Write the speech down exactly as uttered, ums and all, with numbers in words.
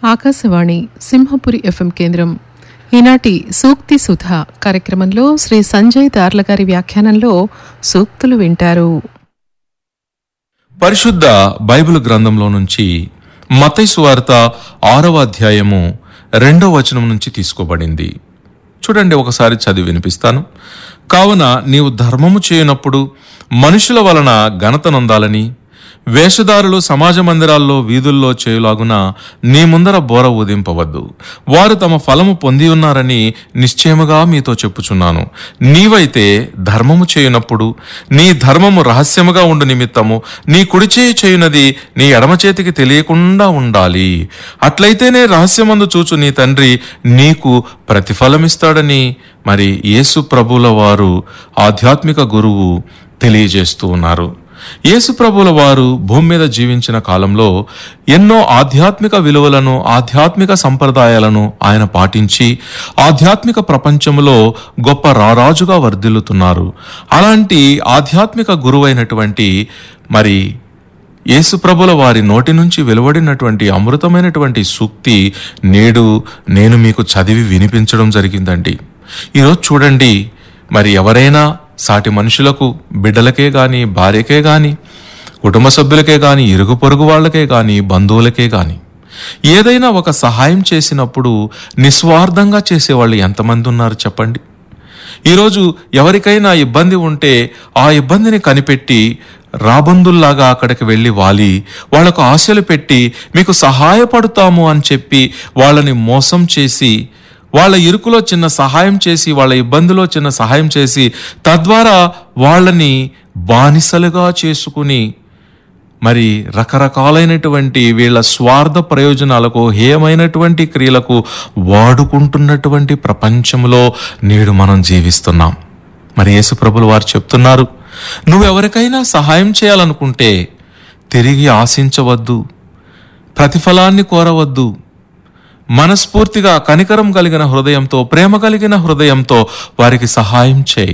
Akashvani Simhapuri FM కేంద్రం. ఈనాటి సూక్తి సుధ కార్యక్రమంలో శ్రీ సంజయ్ దార్లగారి వ్యాఖ్యానంలో సూక్తులు వింటారు. పరిశుద్ధ బైబిల్ గ్రంథంలో నుంచి మత్తయి సువార్త ఆరవ అధ్యాయము రెండో వచనం నుంచి తీసుకోబడింది. చూడండి, ఒకసారి చదివి వినిపిస్తాను. కావున నీవు ధర్మము చేయనప్పుడు మనుషుల వలన ఘనత నొందాలని వేషధారులు సమాజ మందిరాల్లో వీధుల్లో చేయులాగున నీ ముందర బోర ఊదింపవద్దు. వారు తమ ఫలము పొంది ఉన్నారని నిశ్చయముగా మీతో చెప్పుచున్నాను. నీవైతే ధర్మము చేయునప్పుడు నీ ధర్మము రహస్యముగా ఉండు నిమిత్తము నీ కుడి చేయి చేయునది నీ ఎడమ చేతికి తెలియకుండా ఉండాలి. అట్లయితేనే రహస్యమందు చూచు నీ తండ్రి నీకు ప్రతిఫలమిస్తాడని మరి యేసు ప్రభుల వారు ఆధ్యాత్మిక గురువు తెలియజేస్తూ ఉన్నారు. యేసు ప్రభుల వారు భూమి మీద జీవించిన కాలంలో ఎన్నో ఆధ్యాత్మిక విలువలను, ఆధ్యాత్మిక సంప్రదాయాలను ఆయన పాటించి ఆధ్యాత్మిక ప్రపంచంలో గొప్ప రారాజుగా వర్ధిల్లుతున్నారు. అలాంటి ఆధ్యాత్మిక గురువైనటువంటి మరి యేసు ప్రభుల వారి నోటి నుంచి వెలువడినటువంటి అమృతమైనటువంటి సూక్తి నేడు నేను మీకు చదివి వినిపించడం జరిగిందండి. ఈరోజు చూడండి, మరి ఎవరైనా సాటి మనుషులకు, బిడ్డలకే గాని, భార్యకే గాని, కుటుంబ సభ్యులకే గాని, ఇరుగు పొరుగు వాళ్ళకే గాని, బంధువులకే గాని ఏదైనా ఒక సహాయం చేసినప్పుడు నిస్వార్థంగా చేసేవాళ్ళు ఎంతమంది ఉన్నారు చెప్పండి. ఈరోజు ఎవరికైనా ఇబ్బంది ఉంటే ఆ ఇబ్బందిని కనిపెట్టి రాబందుల్లాగా అక్కడికి వెళ్ళి వాలి వాళ్లకు ఆశలు పెట్టి మీకు సహాయపడతాము అని చెప్పి వాళ్ళని మోసం చేసి, వాళ్ళ ఇరుకులో చిన్న సహాయం చేసి, వాళ్ళ ఇబ్బందిలో చిన్న సహాయం చేసి తద్వారా వాళ్ళని బానిసలుగా చేసుకుని మరి రకరకాలైనటువంటి వీళ్ళ స్వార్థ ప్రయోజనాలకు, హేయమైనటువంటి క్రియలకు వాడుకుంటున్నటువంటి ప్రపంచంలో నేడు మనం జీవిస్తున్నాం. మరి యేసు ప్రభులు వారు చెప్తున్నారు, నువ్వెవరికైనా సహాయం చేయాలనుకుంటే తిరిగి ఆశించవద్దు, ప్రతిఫలాన్ని కోరవద్దు. మనస్ఫూర్తిగా కనికరం కలిగిన హృదయంతో, ప్రేమ కలిగిన హృదయంతో వారికి సహాయం చేయి.